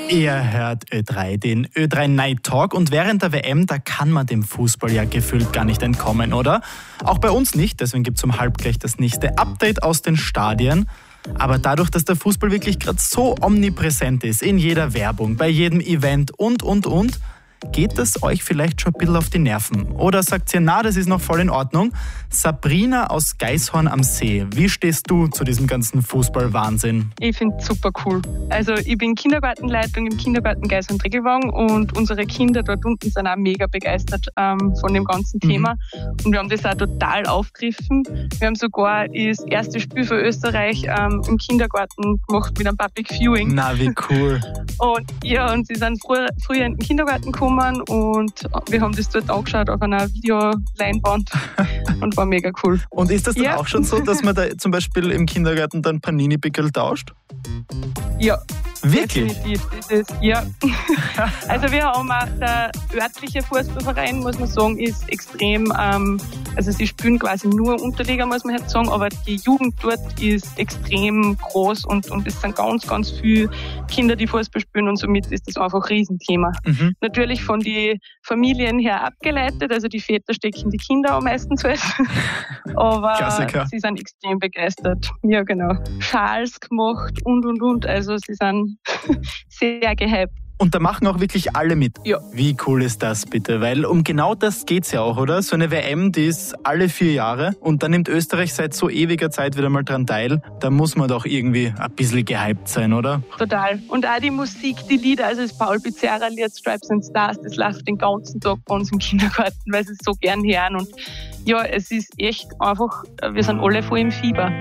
Ihr hört Ö3, den Ö3 Night Talk, und während der WM, da kann man dem Fußball ja gefühlt gar nicht entkommen, oder? Auch bei uns nicht, deswegen gibt es um halb gleich das nächste Update aus den Stadien. Aber dadurch, dass der Fußball wirklich gerade so omnipräsent ist, in jeder Werbung, bei jedem Event und, geht es euch vielleicht schon ein bisschen auf die Nerven? Oder sagt ihr, na, das ist noch voll in Ordnung? Sabrina aus Gaishorn am See, wie stehst du zu diesem ganzen Fußball-Wahnsinn? Ich finde es super cool. Also ich bin Kindergartenleitung im Kindergarten Gaishorn-Treckelwagen und unsere Kinder dort unten sind auch mega begeistert von dem ganzen Thema. Und wir haben das auch total aufgegriffen. Wir haben sogar das erste Spiel für Österreich im Kindergarten gemacht mit einem Public Viewing. Na, wie cool. Und sie sind früher in den Kindergarten gekommen und wir haben das dort angeschaut auf einer Videoleinwand und war mega cool. Und ist das dann auch schon so, dass man da zum Beispiel im Kindergarten dann Panini-Pickel tauscht? Ja. Wirklich? Definitiv. Ja. Also wir haben auch, der örtliche Fußballverein, muss man sagen, ist extrem, also sie spielen quasi nur Unterliga, muss man jetzt sagen, aber die Jugend dort ist extrem groß und es sind ganz, ganz viele Kinder, die Fußball spielen, und somit ist das einfach ein Riesenthema. Natürlich von den Familien her abgeleitet, also die Väter stecken die Kinder am meisten zuerst, aber Klassiker. Sie sind extrem begeistert. Ja, genau. Schals gemacht und, also sie sind sehr gehypt. Und da machen auch wirklich alle mit. Ja. Wie cool ist das bitte? Weil um genau das geht's ja auch, oder? So eine WM, die ist alle 4 Jahre und da nimmt Österreich seit so ewiger Zeit wieder mal dran teil. Da muss man doch irgendwie ein bisschen gehypt sein, oder? Total. Und auch die Musik, die Lieder, also das Paul Pizzerra-Lied Stripes and Stars, das läuft den ganzen Tag bei uns im Kindergarten, weil sie es so gern hören. Und ja, es ist echt einfach, wir sind alle voll im Fieber.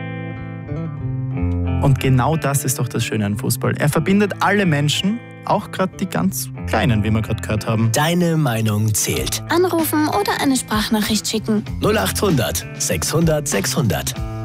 Und genau das ist doch das Schöne an Fußball. Er verbindet alle Menschen, auch gerade die ganz Kleinen, wie wir gerade gehört haben. Deine Meinung zählt. Anrufen oder eine Sprachnachricht schicken. 0800 600 600.